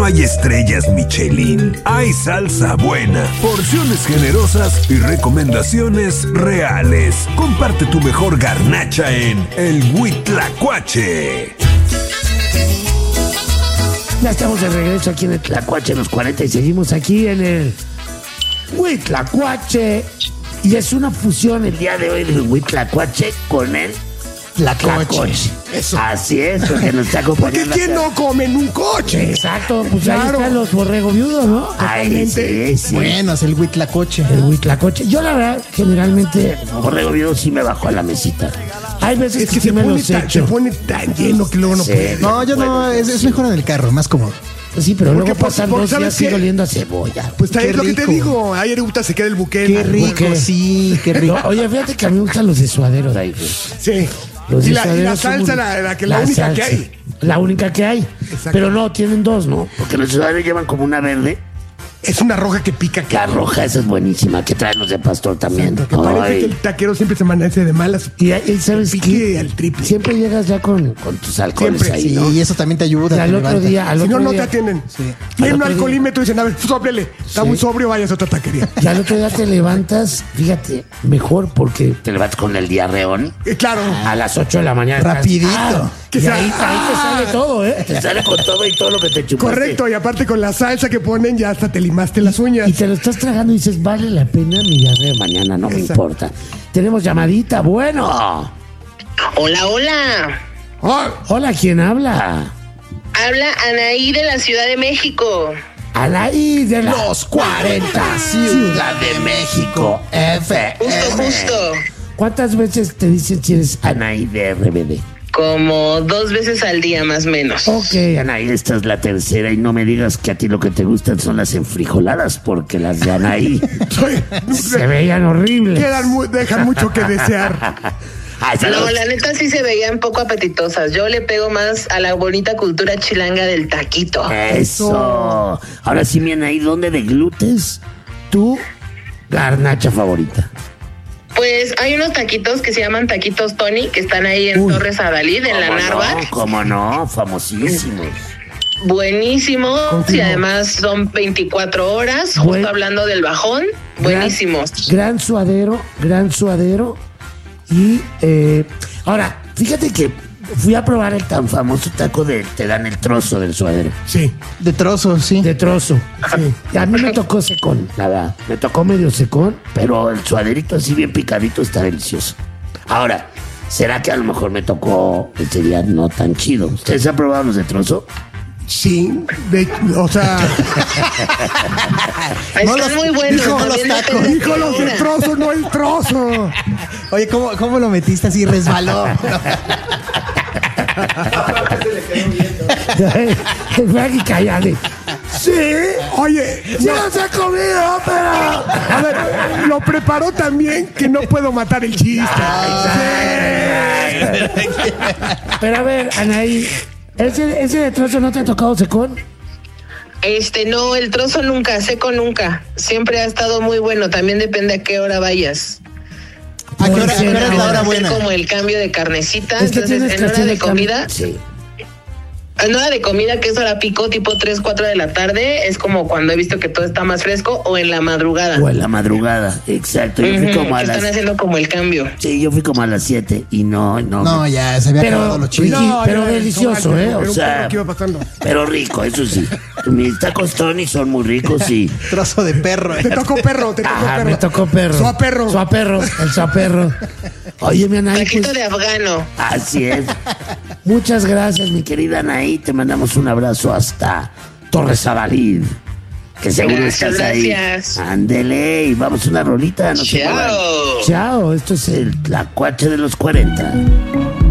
no hay estrellas Michelin, hay salsa buena, porciones generosas y recomendaciones reales. Comparte tu mejor garnacha en el Huitlacoche. Ya estamos de regreso aquí en el Tlacuache en los 40 y seguimos aquí en el Huitlacoche. Y es una fusión el día de hoy del Huitlacoche con el Tlacoche. Eso. Así es, porque nos está acompañando. Porque ¿quién no come en un coche? Exacto, pues Claro. ahí están los borregos viudos, ¿no? Totalmente. Sí. Bueno, es el Huitlacoche. El Huitlacoche. Yo la verdad, generalmente, el borrego viudo sí me bajo a la mesita. Hay veces Es que sí se me pone, los echo. tan lleno que luego no Sí. puede. No, yo no, es mejor en el carro, más cómodo. Sí, pero Porque, luego pasan porque, 2 ¿sabes días sigo qué? oliendo a cebolla. Pues Qué es lo que te rico. digo. Ayer Eruta se queda el buque. Qué rico, ¿Qué? sí, qué rico. No, oye, fíjate que a mí me gustan los de suadero de ahí. Güey. Sí. Los Y de la suadero son salsa, la única que hay. La única que hay. Exacto. Pero no, tienen 2, ¿no? Porque los suaderos llevan como una verde. Es una roja que pica. La roja, esa es buenísima, que traen los de pastor también. Que parece Ay. que el taquero siempre se amanece de malas. Y ahí, ¿sabes pique qué? al triple. Siempre llegas ya con tus alcoholes Siempre, ahí, Sí, ¿no? y eso también te ayuda. Y al te otro levanta. día, Si no, no te atienden. Sí. Tiene Al un otro día. alcoholímetro y dicen, a ver, sóplele. Está Sí. muy sobrio, vayas a otra taquería. Y al otro día te levantas, fíjate, mejor porque te levantas con el diarreón Claro. a las 8 de la mañana. Rapidito. Que Y sea- ahí te sale todo, ¿eh? Te sale con todo y todo lo que te chupaste. Correcto, y aparte con la salsa que ponen, ya hasta te limaste las uñas. Y te lo estás tragando y dices, vale la pena mi diarrea mañana, no me Exacto. importa. Tenemos llamadita, bueno. Hola, hola. Ah, Hola, ¿quién habla? Habla Anaí de la Ciudad de México. Anaí de Los 40, Ciudad de México, FM. Justo. ¿Cuántas veces te dicen si eres Anaí de RBD? Como 2 veces al día, más o menos. Ok, Anaí, esta es la tercera y no me digas que a ti lo que te gustan son las enfrijoladas, porque las de Anaí se veían horribles. dejan mucho que desear. Ay, No, saludos. la neta sí se veían poco apetitosas. Yo le pego más a la bonita cultura chilanga del taquito. Eso. Ahora sí, mi Anaí, ¿dónde deglutes tu garnacha favorita? Pues hay unos taquitos que se llaman taquitos Tony, que están ahí en Uy. Torres Adalid, en la ¿Cómo Narva. no? ¿Cómo no? Famosísimos. Buenísimos. Confirmo. Y además son 24 horas, Buen- justo hablando del bajón. Buenísimos. Gran suadero. Y ahora, fíjate que fui a probar el tan famoso taco de te dan el trozo del suadero. Sí. De trozos, sí. De trozo. Y a mí me tocó secón, nada. Me tocó medio secón, pero el suaderito así bien picadito está delicioso. Ahora, ¿será que a lo mejor me tocó ese día no tan chido? ¿Ustedes han probado los de trozo? Sí. O sea, Están muy buenos. dijo también los tacos. depende de dijo qué los de hora. trozo, no el trozo. Oye, ¿cómo lo metiste así? Resbaló. Frankie, cállate. Sí. Oye, ¡Sí los he comido, pero! a ver, lo preparó también que no puedo matar el chiste. Pero a ver, Anaí, ¿ese de trozo no te ha tocado secón? No, el trozo nunca, seco nunca. Siempre ha estado muy bueno. También depende a qué hora vayas. ¿A qué hora, Puede ser, es la ¿no? hora Hacer buena? como el cambio de carnecita. Es que Entonces, tienes que en hora hacer de el cambio. comida, Sí. en hora de comida, que es hora pico, tipo 3, 4 de la tarde, es como cuando he visto que todo está más fresco, o en la madrugada. O en la madrugada, exacto. Yo fui Ujú, como a que están las... haciendo como el cambio. Sí, yo fui como a las 7 y no. No, ya se había acabado Pero, lo chido. Ricky, pero delicioso, ¿eh? Era O un sea, perro que iba pasando. pero rico, eso sí. Mis tacos Tony son muy ricos y... Trozo de perro. Te tocó perro, te tocó Ajá, perro. me tocó perro. Suaperro. Suaperro, el suaperro. Oye, mi Anaí, Taquito pues, de afgano. así es. Muchas gracias, mi querida Anaí. Te mandamos un abrazo hasta Torres Adalid. Que seguro Gracias, estás ahí. gracias. Ándele, y vamos a una rolita. No se muevan. Chao. Chao, esto es el Tlacuache de los 40.